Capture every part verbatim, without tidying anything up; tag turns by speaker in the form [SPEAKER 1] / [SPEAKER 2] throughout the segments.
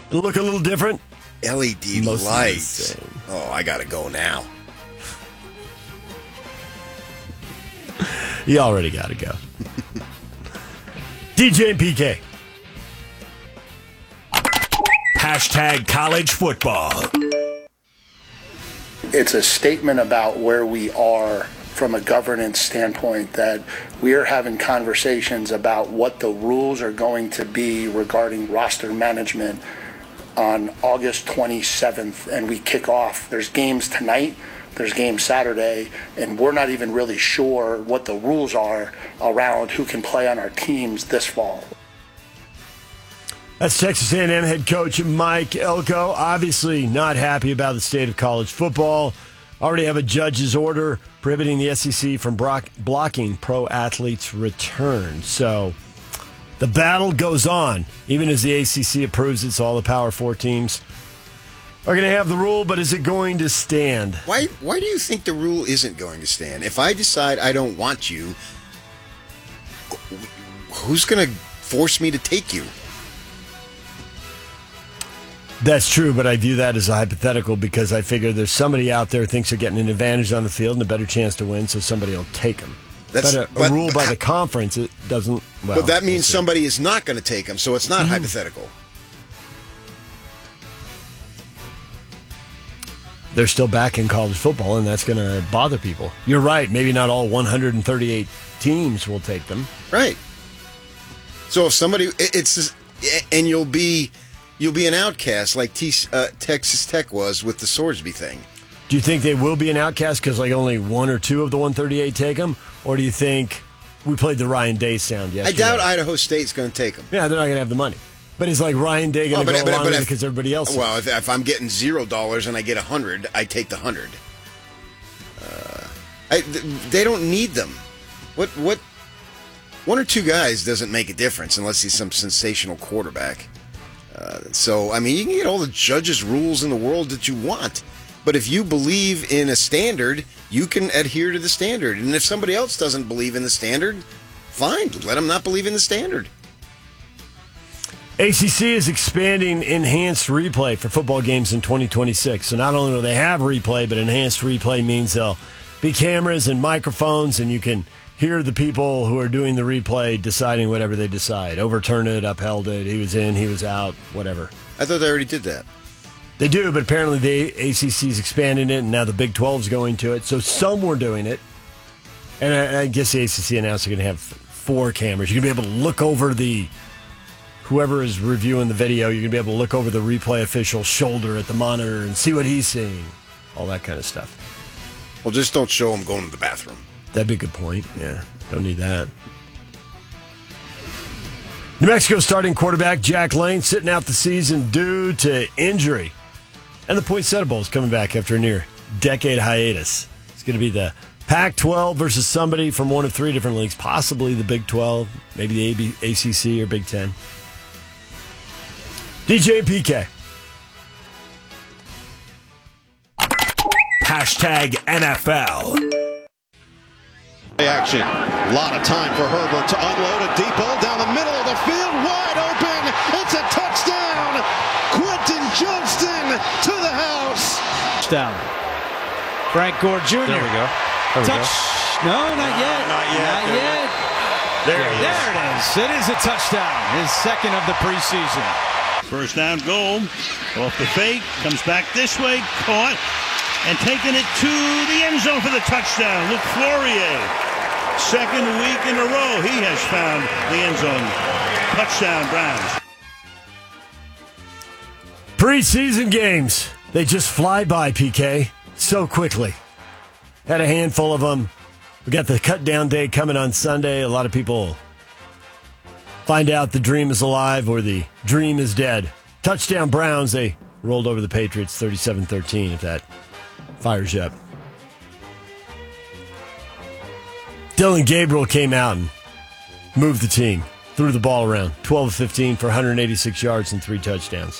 [SPEAKER 1] look a little different?
[SPEAKER 2] L E D
[SPEAKER 1] Most
[SPEAKER 2] lights. Oh, I got to go now.
[SPEAKER 1] You already got to go. D J and P K. Hashtag college football.
[SPEAKER 3] It's a statement about where we are from a governance standpoint, that we are having conversations about what the rules are going to be regarding roster management on August twenty-seventh, and we kick off. There's games tonight, there's games Saturday, and we're not even really sure what the rules are around who can play on our teams this fall.
[SPEAKER 1] That's Texas A and M head coach Mike Elko. Obviously not happy about the state of college football. Already have a judge's order prohibiting the S E C from block- blocking pro athletes' return. So the battle goes on, even as the A C C approves it. So all the Power Four teams are going to have the rule, but is it going to stand?
[SPEAKER 2] Why Why do you think the rule isn't going to stand? If I decide I don't want you, who's going to force me to take you?
[SPEAKER 1] That's true, but I view that as a hypothetical because I figure there's somebody out there who thinks they're getting an advantage on the field and a better chance to win, so somebody will take them. That's, but a, but, a rule by the conference, it doesn't... Well,
[SPEAKER 2] but that means
[SPEAKER 1] we'll
[SPEAKER 2] somebody is not going to take them, so it's not mm-hmm. hypothetical.
[SPEAKER 1] They're still back in college football, and that's going to bother people. You're right. Maybe not all one hundred thirty-eight teams will take them.
[SPEAKER 2] Right. So if somebody... it's And you'll be... You'll be an outcast like T, uh, Texas Tech was with the Swordsby thing.
[SPEAKER 1] Do you think they will be an outcast because like only one or two of the one thirty-eight take them? Or do you think we played the Ryan Day sound yesterday?
[SPEAKER 2] I doubt Idaho State's going to take them.
[SPEAKER 1] Yeah, they're not going to have the money. But is like Ryan Day going to oh, go but, along but, but with it because everybody else is?
[SPEAKER 2] Well, if, if I'm getting zero dollars and I get a hundred, I take the hundred. Uh, I, they don't need them. What what? One or two guys doesn't make a difference unless he's some sensational quarterback. Uh, so, I mean, you can get all the judges' rules in the world that you want. But if you believe in a standard, you can adhere to the standard. And if somebody else doesn't believe in the standard, fine, let them not believe in the standard.
[SPEAKER 1] A C C is expanding enhanced replay for football games in twenty twenty-six. So not only will they have replay, but enhanced replay means there'll be cameras and microphones, and you can hear the people who are doing the replay deciding whatever they decide. Overturn it, upheld it, he was in, he was out, whatever.
[SPEAKER 2] I thought they already did that.
[SPEAKER 1] They do, but apparently the A C C is expanding it, and now the Big twelve is going to it. So some were doing it. And I, I guess the A C C announced they're going to have four cameras. You're going to be able to look over the, whoever is reviewing the video, you're going to be able to look over the replay official's shoulder at the monitor and see what he's seeing. All that kind of stuff.
[SPEAKER 2] Well, just don't show him going to the bathroom.
[SPEAKER 1] That'd be a good point. Yeah, don't need that. New Mexico starting quarterback Jack Lane sitting out the season due to injury. And the Poinsettia Bowl is coming back after a near decade hiatus. It's going to be the Pac twelve versus somebody from one of three different leagues, possibly the Big twelve, maybe the A B, A C C or Big ten. D J and P K. Hashtag N F L.
[SPEAKER 4] Action. A lot of time for Herbert to unload a deep ball down the middle of the field. Wide open. It's a touchdown. Quentin Johnston to the house.
[SPEAKER 5] Touchdown. Frank Gore Junior
[SPEAKER 6] There we go. There we
[SPEAKER 5] Touch.
[SPEAKER 6] go.
[SPEAKER 5] No, not yet.
[SPEAKER 6] Not yet.
[SPEAKER 5] Not yet.
[SPEAKER 6] There, it is.
[SPEAKER 5] There it is. It is a touchdown. His second of the preseason.
[SPEAKER 7] First down goal. Off the fake. Comes back this way. Caught. And taking it to the end zone for the touchdown. Luke Flourier. Second week in a row, he has found the end zone. Touchdown, Browns.
[SPEAKER 1] Preseason games. They just fly by, P K, so quickly. Had a handful of them. We got the cut down day coming on Sunday. A lot of people find out the dream is alive or the dream is dead. Touchdown Browns. They rolled over the Patriots thirty-seven thirteen, if that fires you up. Dylan Gabriel came out and moved the team. Threw the ball around. twelve of fifteen for one hundred eighty-six yards and three touchdowns.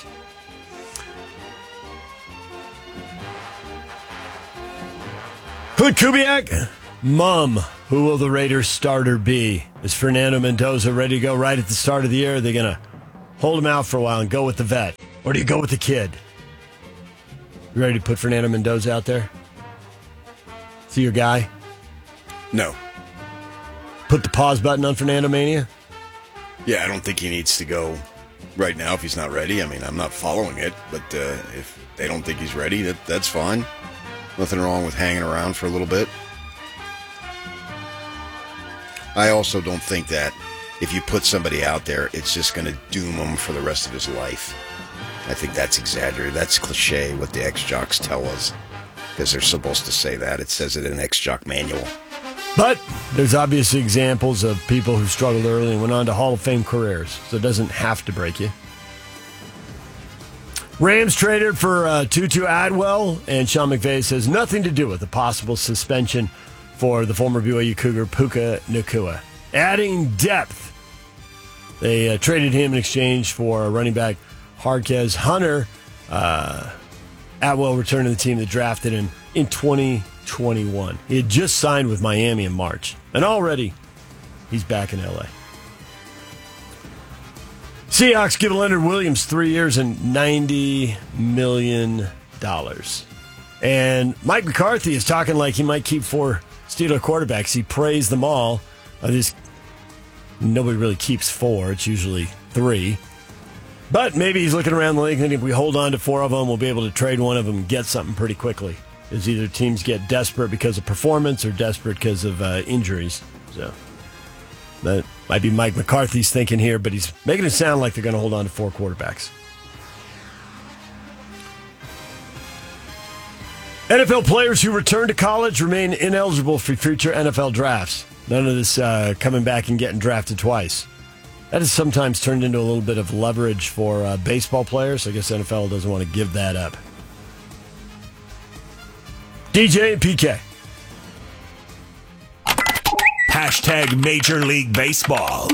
[SPEAKER 1] Hood Kubiak, Mum, who will the Raiders starter be? Is Fernando Mendoza ready to go right at the start of the year? Are they going to hold him out for a while and go with the vet? Or do you go with the kid? You ready to put Fernando Mendoza out there? See your guy?
[SPEAKER 2] No.
[SPEAKER 1] Put the pause button on Fernando Mania?
[SPEAKER 2] Yeah, I don't think he needs to go right now if he's not ready. I mean, I'm not following it, but uh, if they don't think he's ready, that that's fine. Nothing wrong with hanging around for a little bit. I also don't think that if you put somebody out there, it's just going to doom him for the rest of his life. I think that's exaggerated. That's cliche, what the ex-jocks tell us, because they're supposed to say that. It says it in an ex-jock manual.
[SPEAKER 1] But there's obviously examples of people who struggled early and went on to Hall of Fame careers, so it doesn't have to break you. Rams traded for uh, Tutu Atwell, and Sean McVay says nothing to do with the possible suspension for the former B Y U Cougar Puka Nacua. Adding depth. They uh, traded him in exchange for running back Harquez Hunter. Uh, Atwell returned to the team that drafted him in twenty twenty-one. He had just signed with Miami in March, and already he's back in L A. Seahawks give Leonard Williams three years and ninety million dollars. And Mike McCarthy is talking like he might keep four Steeler quarterbacks. He praised them all. Uh, this, nobody really keeps four. It's usually three. But maybe he's looking around the league, and if we hold on to four of them, we'll be able to trade one of them and get something pretty quickly. As either teams get desperate because of performance or desperate because of uh, injuries. So that might be Mike McCarthy's thinking here, but he's making it sound like they're going to hold on to four quarterbacks. N F L players who return to college remain ineligible for future N F L drafts. None of this uh, coming back and getting drafted twice. That has sometimes turned into a little bit of leverage for uh, baseball players. I guess N F L doesn't want to give that up. D J and P K.
[SPEAKER 6] Hashtag Major League Baseball.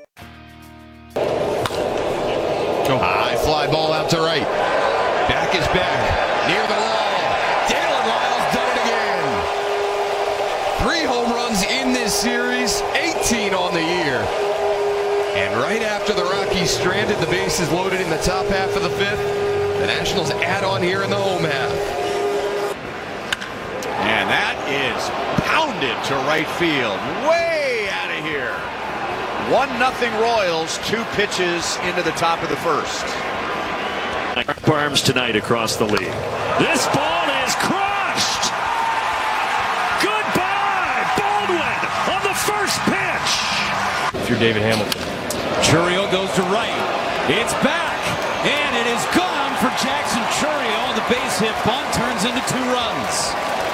[SPEAKER 4] High fly ball out to right. Back is back. Near the wall. Dalen Lyles done it again. Three home runs in this series. eighteen on the year. And right after the Rockies stranded, the bases loaded in the top half of the fifth. The Nationals add on here in the home half.
[SPEAKER 5] And that is pounded to right field. Way out of here. One nothing Royals, two pitches into the top of the first.
[SPEAKER 8] Arms tonight across the league. This ball is crushed. Goodbye, Baldwin on the first pitch.
[SPEAKER 9] If you're David Hamilton.
[SPEAKER 5] Churiel goes to right. It's back. And it is gone for Jackson Churiel. The base hit bunt turns into two runs.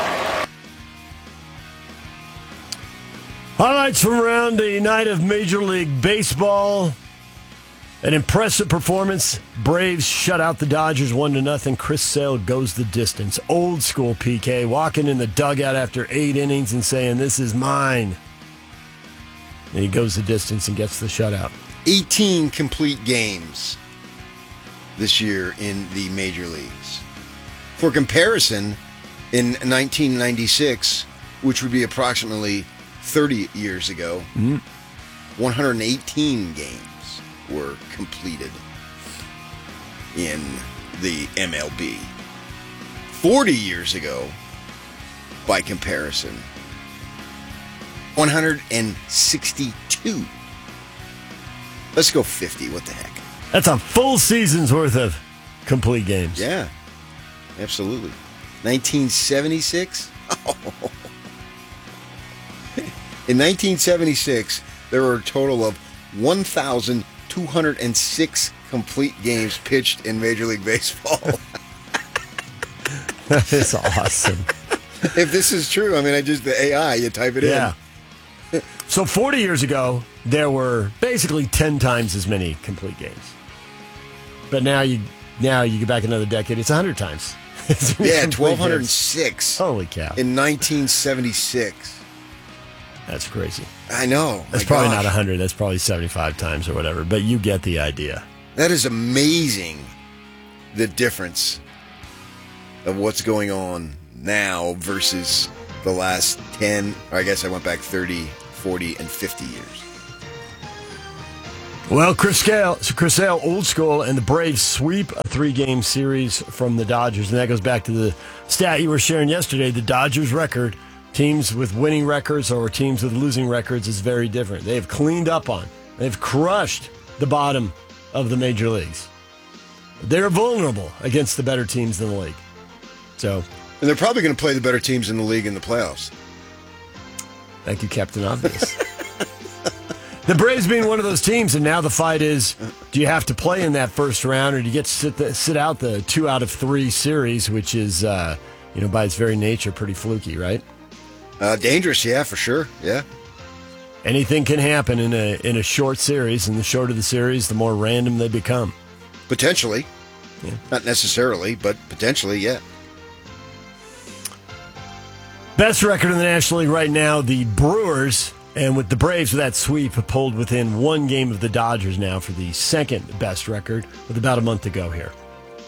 [SPEAKER 1] Highlights from around the night of Major League Baseball. An impressive performance. Braves shut out the Dodgers one to nothing. Chris Sale goes the distance. Old school P K, walking in the dugout after eight innings and saying, "This is mine." And he goes the distance and gets the shutout.
[SPEAKER 2] eighteen complete games this year in the major leagues. For comparison, in nineteen ninety-six, which would be approximately thirty years ago,
[SPEAKER 1] mm-hmm.
[SPEAKER 2] one hundred eighteen games were completed in the M L B. forty years ago, by comparison, one hundred sixty-two. Let's go fifty. What the heck?
[SPEAKER 1] That's a full season's worth of complete games.
[SPEAKER 2] Yeah, absolutely. nineteen seventy-six? Oh. In nineteen seventy-six, there were a total of one thousand two hundred six complete games pitched in Major League Baseball.
[SPEAKER 1] That is awesome.
[SPEAKER 2] If this is true, I mean, I just, the A I, you type it
[SPEAKER 1] yeah.
[SPEAKER 2] in.
[SPEAKER 1] So forty years ago, there were basically ten times as many complete games. But now you now you get back another decade, it's one hundred times.
[SPEAKER 2] Yeah, twelve oh six.
[SPEAKER 1] Holy cow.
[SPEAKER 2] In nineteen seventy-six.
[SPEAKER 1] That's crazy.
[SPEAKER 2] I know.
[SPEAKER 1] That's probably gosh. not one hundred. That's probably seventy-five times or whatever. But you get the idea.
[SPEAKER 2] That is amazing, the difference of what's going on now versus the last ten, or I guess I went back thirty, forty, and fifty years.
[SPEAKER 1] Well, Chris Sale, Chris Sale, old school, and the Braves sweep a three-game series from the Dodgers. And that goes back to the stat you were sharing yesterday. The Dodgers record, teams with winning records or teams with losing records, is very different. They have cleaned up on. They've crushed the bottom of the major leagues. They're vulnerable against the better teams in the league. So,
[SPEAKER 2] and they're probably going to play the better teams in the league in the playoffs.
[SPEAKER 1] Thank you, Captain Obvious. The Braves being one of those teams, and now the fight is, do you have to play in that first round, or do you get to sit, the, sit out the two out of three series, which is, uh, you know, by its very nature, pretty fluky, right?
[SPEAKER 2] Uh, dangerous, yeah, for sure, yeah.
[SPEAKER 1] Anything can happen in a in a short series, and the shorter the series, the more random they become.
[SPEAKER 2] Potentially.
[SPEAKER 1] Yeah.
[SPEAKER 2] Not necessarily, but potentially, yeah.
[SPEAKER 1] Best record in the National League right now, the Brewers. And with the Braves, with that sweep, pulled within one game of the Dodgers now for the second best record with about a month to go here.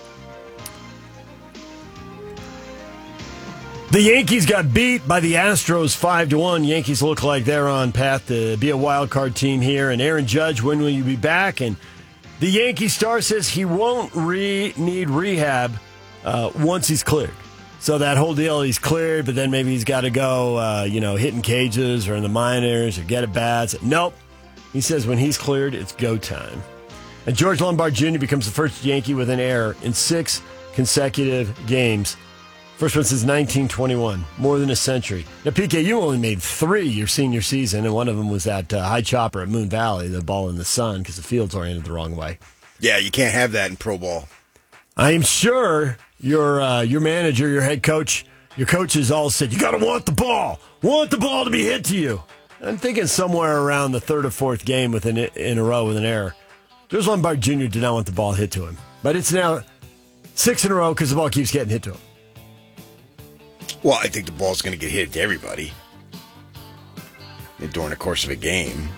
[SPEAKER 1] The Yankees got beat by the Astros five to one. Yankees look like they're on path to be a wild card team here. And Aaron Judge, when will you be back? And the Yankee star says he won't re- need rehab uh, once he's cleared. So that whole deal, he's cleared, but then maybe he's got to go, uh, you know, hitting cages or in the minors or get at bats. Nope. He says when he's cleared, it's go time. And George Lombard Junior becomes the first Yankee with an error in six consecutive games. First one since nineteen twenty-one, more than a century. Now, P K, you only made three your senior season, and one of them was that uh, high chopper at Moon Valley, the ball in the sun, because the field's oriented the wrong way.
[SPEAKER 2] Yeah, you can't have that in pro ball.
[SPEAKER 1] I am sure your uh, your manager, your head coach, your coaches all said, you got to want the ball. Want the ball to be hit to you. I'm thinking somewhere around the third or fourth game with an, in a row with an error. George Lombard Junior did not want the ball hit to him. But it's now six in a row because the ball keeps getting hit to him.
[SPEAKER 2] Well, I think the ball's going to get hit to everybody during the course of a game.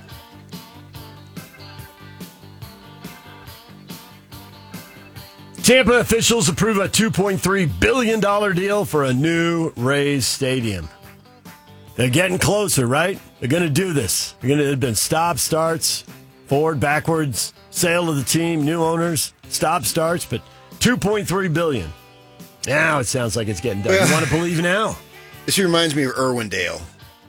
[SPEAKER 1] Tampa officials approve a two point three billion dollars deal for a new Rays stadium. They're getting closer, right? They're going to do this. They're going to have been stop, starts, forward, backwards, sale of the team, new owners, stop, starts, but two point three billion dollars. Now it sounds like it's getting done. You want to believe now?
[SPEAKER 2] This reminds me of Irwindale.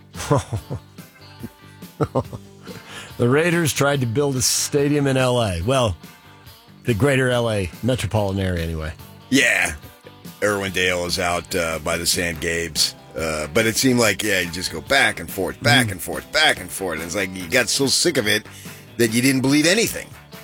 [SPEAKER 1] The Raiders tried to build a stadium in L A. Well, the greater L A metropolitan area, anyway.
[SPEAKER 2] Yeah. Irwindale is out uh, by the San Gabes. Uh, but it seemed like, yeah, you just go back and forth, back mm. and forth, back and forth. And it's like you got so sick of it that you didn't believe anything.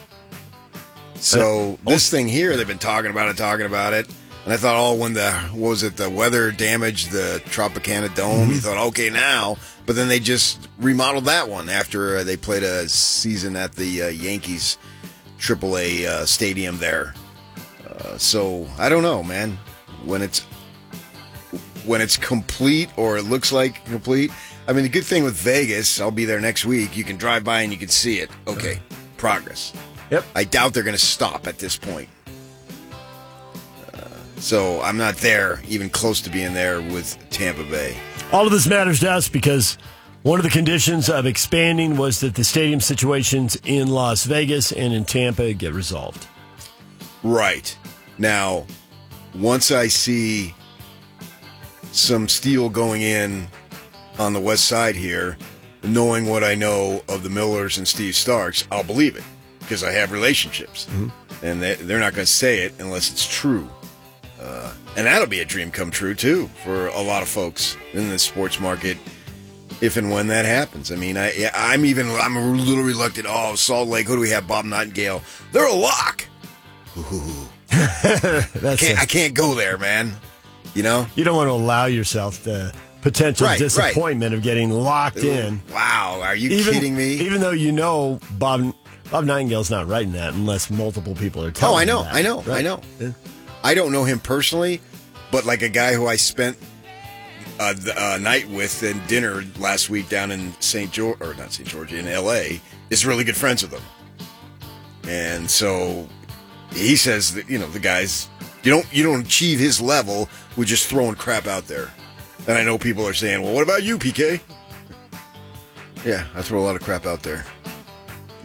[SPEAKER 2] So uh, this thing here, they've been talking about it, talking about it. And I thought, oh, when the, what was it, the weather damaged the Tropicana Dome, mm-hmm. you thought, okay, now. But then they just remodeled that one after uh, they played a season at the uh, Yankees triple A uh, stadium there. Uh, so I don't know, man. When it's when it's complete or it looks like complete. I mean, the good thing with Vegas, I'll be there next week. You can drive by and you can see it. Okay, progress.
[SPEAKER 1] Yep.
[SPEAKER 2] I doubt they're going to stop at this point. Uh, so I'm not there, even close to being there with Tampa Bay.
[SPEAKER 1] All of this matters to us because one of the conditions of expanding was that the stadium situations in Las Vegas and in Tampa get resolved.
[SPEAKER 2] Right. Now, once I see some steel going in on the west side here, knowing what I know of the Millers and Steve Starks, I'll believe it because I have relationships. Mm-hmm. And they, they're not going to say it unless it's true. Uh, and that'll be a dream come true, too, for a lot of folks in the sports market. If and when that happens. I mean, I, I'm even, I'm a little reluctant. Oh, Salt Lake, who do we have? Bob Nightingale. They're a lock. Ooh.
[SPEAKER 1] That's
[SPEAKER 2] can't,
[SPEAKER 1] a,
[SPEAKER 2] I can't go there, man. You know?
[SPEAKER 1] You don't want to allow yourself the potential
[SPEAKER 2] right,
[SPEAKER 1] disappointment
[SPEAKER 2] right.
[SPEAKER 1] of getting locked
[SPEAKER 2] Ooh,
[SPEAKER 1] in.
[SPEAKER 2] Wow, are you
[SPEAKER 1] even,
[SPEAKER 2] kidding me?
[SPEAKER 1] Even though you know Bob Bob Nightingale's not writing that unless multiple people are telling
[SPEAKER 2] him. Oh, I know,
[SPEAKER 1] him that,
[SPEAKER 2] I know,
[SPEAKER 1] right?
[SPEAKER 2] I know.
[SPEAKER 1] Yeah.
[SPEAKER 2] I don't know him personally, but like a guy who I spent a, a night with and dinner last week down in Saint George, or not Saint George, in L A, is really good friends with him. And so he says that, you know, the guys, you don't you don't achieve his level with just throwing crap out there. And I know people are saying, well, what about you, P K? Yeah, I throw a lot of crap out there.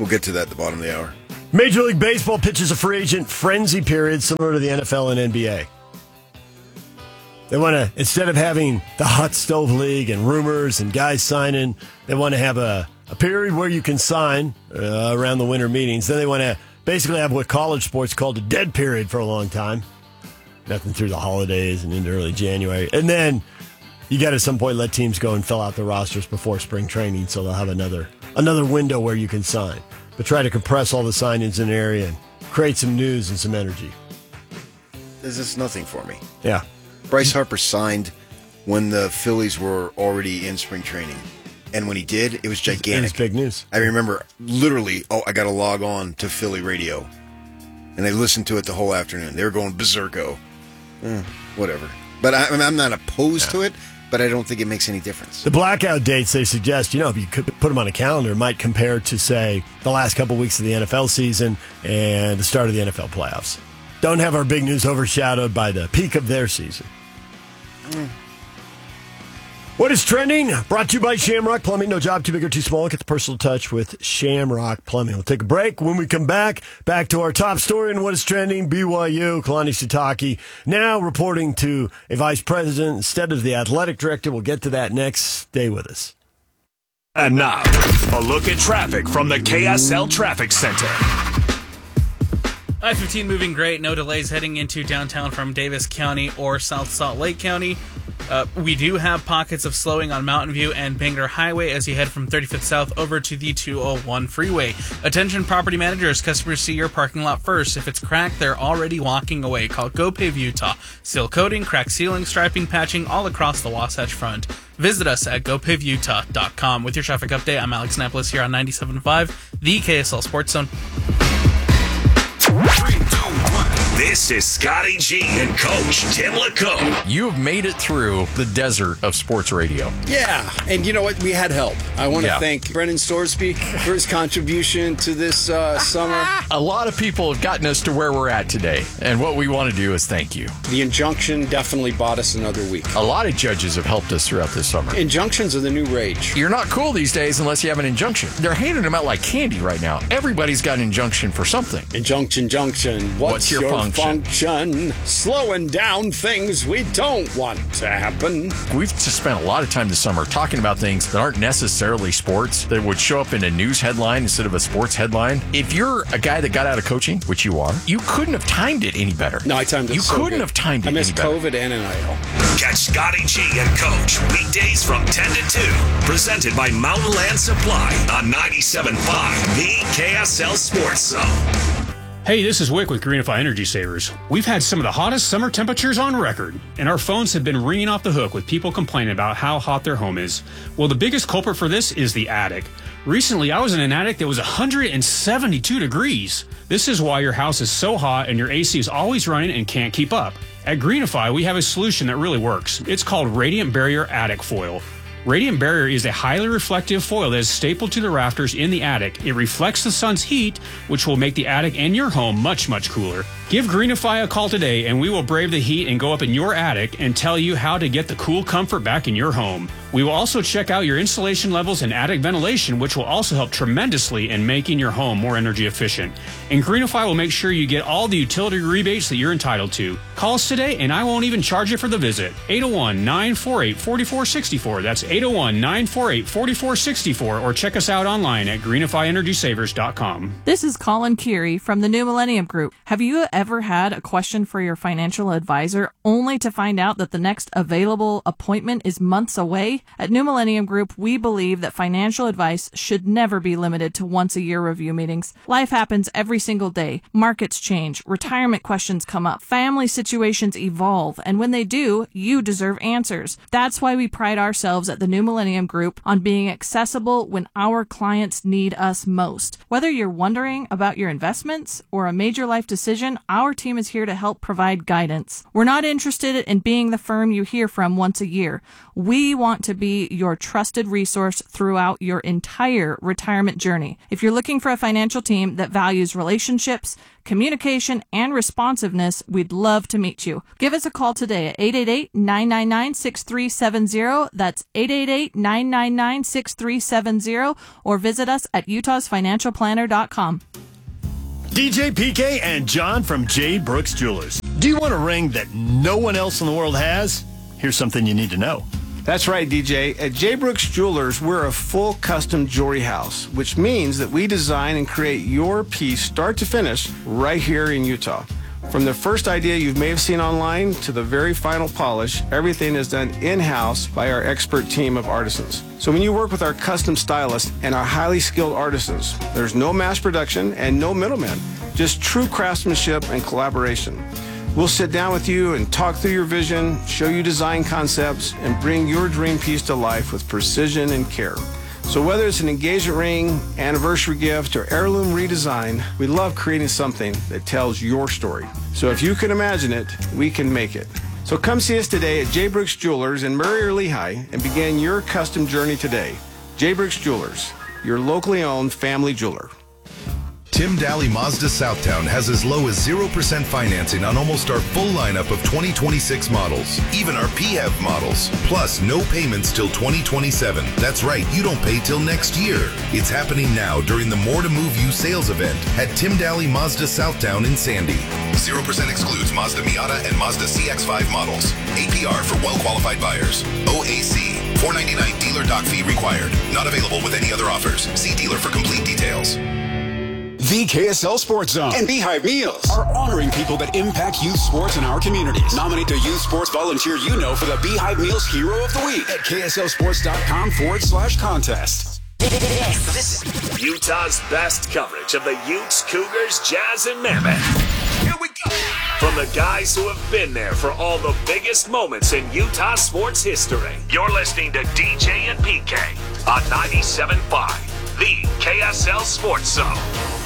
[SPEAKER 2] We'll get to that at the bottom of the hour.
[SPEAKER 1] Major League Baseball pitches a free agent frenzy period similar to the N F L and N B A. They want to, instead of having the hot stove league and rumors and guys signing, they want to have a, a period where you can sign uh, around the winter meetings. Then they want to basically have what college sports called a dead period for a long time. Nothing through the holidays and into early January. And then you got to at some point let teams go and fill out their rosters before spring training, so they'll have another another window where you can sign. But try to compress all the signings in an area and create some news and some energy.
[SPEAKER 2] This is nothing for me.
[SPEAKER 1] Yeah.
[SPEAKER 2] Bryce Harper signed when the Phillies were already in spring training. And when he did, it was gigantic.
[SPEAKER 1] It was big news.
[SPEAKER 2] I remember literally, oh, I got to log on to Philly radio. And I listened to it the whole afternoon. They were going berserko. Eh, whatever. But I, I'm not opposed yeah. to it, but I don't think it makes any difference.
[SPEAKER 1] The blackout dates they suggest, you know, if you could put them on a calendar, might compare to, say, the last couple weeks of the N F L season and the start of the N F L playoffs. Don't have our big news overshadowed by the peak of their season. Mm. What is trending? Brought to you by Shamrock Plumbing. No job too big or too small. Get the personal touch with Shamrock Plumbing. We'll take a break. When we come back, back to our top story and what is trending. B Y U, Kalani Sitake, now reporting to a vice president instead of the athletic director. We'll get to that next. Stay with us.
[SPEAKER 6] And now, a look at traffic from the K S L Traffic Center.
[SPEAKER 10] I fifteen moving great. No delays heading into downtown from Davis County or South Salt Lake County. Uh, we do have pockets of slowing on Mountain View and Bangor Highway as you head from thirty-fifth South over to the two oh one freeway. Attention property managers, customers see your parking lot first. If it's cracked, they're already walking away. Call GoPave Utah. Seal coating, crack sealing, striping, patching, all across the Wasatch Front. Visit us at go pave utah dot com. With your traffic update, I'm Alex Napolis here on ninety-seven point five, the K S L Sports Zone.
[SPEAKER 6] Three, two, one. This is Scotty G and Coach Tim LaComb.
[SPEAKER 4] You have made it through the desert of sports radio.
[SPEAKER 11] Yeah, and you know what? We had help. I want to
[SPEAKER 4] yeah.
[SPEAKER 11] thank Brendan Storsby for his contribution to this uh, summer.
[SPEAKER 4] A lot of people have gotten us to where we're at today, and what we want to do is thank you.
[SPEAKER 11] The injunction definitely bought us another week.
[SPEAKER 4] A lot of judges have helped us throughout this summer.
[SPEAKER 11] Injunctions are the new rage.
[SPEAKER 4] You're not cool these days unless you have an injunction. They're handing them out like candy right now. Everybody's got an injunction for something.
[SPEAKER 11] Injunction, junction. What's,
[SPEAKER 4] What's your,
[SPEAKER 11] your
[SPEAKER 4] function?
[SPEAKER 11] function? Slowing down things we don't want to happen.
[SPEAKER 4] We've just spent a lot of time this summer talking about things that aren't necessarily sports, that would show up in a news headline instead of a sports headline. If you're a guy that got out of coaching, which you are, you couldn't have timed it any better.
[SPEAKER 11] No, I timed it
[SPEAKER 4] You
[SPEAKER 11] so
[SPEAKER 4] couldn't
[SPEAKER 11] good.
[SPEAKER 4] have timed it
[SPEAKER 11] I missed
[SPEAKER 4] any better.
[SPEAKER 11] COVID and an idol.
[SPEAKER 6] Catch Scotty G and Coach weekdays from ten to two. Presented by Mountain Land Supply on ninety-seven point five, the K S L Sports Zone.
[SPEAKER 12] Hey, this is Wick with Greenify Energy Savers. We've had some of the hottest summer temperatures on record, and our phones have been ringing off the hook with people complaining about how hot their home is. Well, the biggest culprit for this is the attic. Recently, I was in an attic that was one hundred seventy-two degrees. This is why your house is so hot and your A C is always running and can't keep up. At Greenify, we have a solution that really works. It's called Radiant Barrier Attic Foil. Radiant Barrier is a highly reflective foil that is stapled to the rafters in the attic. It reflects the sun's heat, which will make the attic and your home much, much cooler. Give Greenify a call today, and we will brave the heat and go up in your attic and tell you how to get the cool comfort back in your home. We will also check out your insulation levels and attic ventilation, which will also help tremendously in making your home more energy efficient. And Greenify will make sure you get all the utility rebates that you're entitled to. Call us today, and I won't even charge you for the visit. eight oh one, nine four eight, four four six four. That's eight oh one, nine four eight, four four six four, or check us out online at greenify energy savers dot com.
[SPEAKER 13] This is Colin Curie from the New Millennium Group. Have you ever had a question for your financial advisor only to find out that the next available appointment is months away? At New Millennium Group, we believe that financial advice should never be limited to once-a-year review meetings. Life happens every single day. Markets change, retirement questions come up, family situations evolve, and when they do, you deserve answers. That's why we pride ourselves at the New Millennium Group on being accessible when our clients need us most. Whether you're wondering about your investments or a major life decision, our team is here to help provide guidance. We're not interested in being the firm you hear from once a year. We want to to be your trusted resource throughout your entire retirement journey. If you're looking for a financial team that values relationships, communication, and responsiveness, we'd love to meet you. Give us a call today at eight eight eight, nine nine nine, six three seven zero. That's eight eight eight, nine nine nine, six three seven zero, or visit us at utahs financial planner dot com.
[SPEAKER 1] D J P K and John from J. Brooks Jewelers. Do you want a ring that no one else in the world has? Here's something you need to know.
[SPEAKER 14] That's right, D J. At J. Brooks Jewelers, we're a full custom jewelry house, which means that we design and create your piece start to finish right here in Utah. From the first idea you may have seen online to the very final polish, everything is done in-house by our expert team of artisans. So when you work with our custom stylists and our highly skilled artisans, there's no mass production and no middlemen, just true craftsmanship and collaboration. We'll sit down with you and talk through your vision, show you design concepts, and bring your dream piece to life with precision and care. So whether it's an engagement ring, anniversary gift, or heirloom redesign, we love creating something that tells your story. So if you can imagine it, we can make it. So come see us today at J. Brooks Jewelers in Murray or Lehigh and begin your custom journey today. J. Brooks Jewelers, your locally owned family jeweler.
[SPEAKER 15] Tim Daly Mazda Southtown has as low as zero percent financing on almost our full lineup of twenty twenty-six models, even our P H E V models, plus no payments till twenty twenty-seven. That's right, you don't pay till next year. It's happening now during the More to Move You sales event at Tim Daly Mazda Southtown in Sandy. zero percent excludes Mazda Miata and Mazda C X five models. A P R for well-qualified buyers. O A C, four ninety-nine dealer doc fee required. Not available with any other offers. See dealer for complete details.
[SPEAKER 16] The K S L Sports Zone and Beehive Meals are honoring people that impact youth sports in our communities. Nominate the youth sports volunteer you know for the Beehive Meals Hero of the Week at kslsports.com forward slash contest.
[SPEAKER 6] This is Utah's best coverage of the Utes, Cougars, Jazz, and Mammoth. Here we go. From the guys who have been there for all the biggest moments in Utah sports history. You're listening to D J and P K on ninety-seven point five, the K S L Sports Zone.